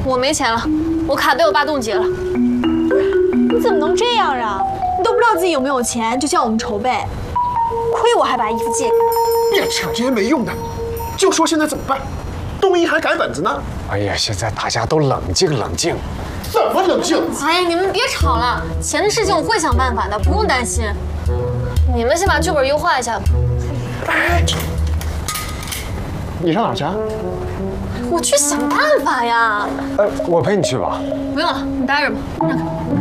我没钱了，我卡被我爸冻结了。 你怎么能这样啊？你都不知道自己有没有钱，就叫我们筹备，亏我还把衣服借给你。 别扯这些没用的，就说现在怎么办？东一还改本子呢。 哎呀，现在大家都冷静冷静。 怎么冷静？ 哎呀，你们别吵了，钱的事情我会想办法的，不用担心。你们先把剧本优化一下吧。 哎，你上哪儿去啊？ 我去想办法呀。 我陪你去吧。 不用了，你待着吧。让开。